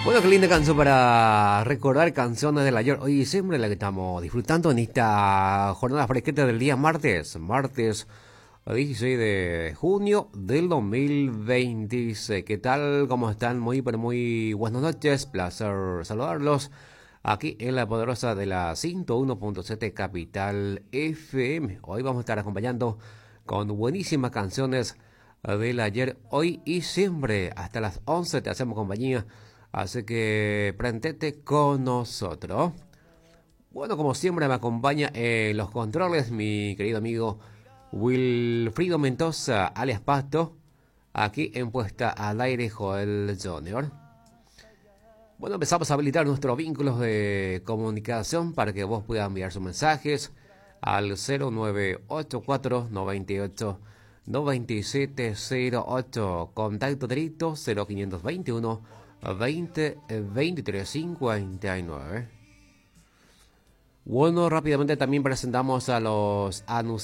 Bueno, qué linda canción para recordar canciones del ayer. Hoy siempre la que estamos disfrutando en esta jornada fresqueta del día martes. Martes 16 de junio del 2026. ¿Qué tal? ¿Cómo están? Muy, pero muy buenas noches. Placer saludarlos aquí en la poderosa de la 101.7 Capital FM. Hoy vamos a estar acompañando con buenísimas canciones del ayer, hoy y siempre. Hasta las 11 te hacemos compañía. Así que prendete con nosotros. Bueno, como siempre me acompaña en los controles mi querido amigo Wilfrido Mendoza, alias Pasto. Aquí en Puesta al Aire Joel Junior. Bueno, empezamos a habilitar nuestros vínculos de comunicación para que vos puedas enviar sus mensajes al 0984 98 9708. Contacto directo 0521 20 23 59. Bueno, rápidamente también presentamos a los anunciantes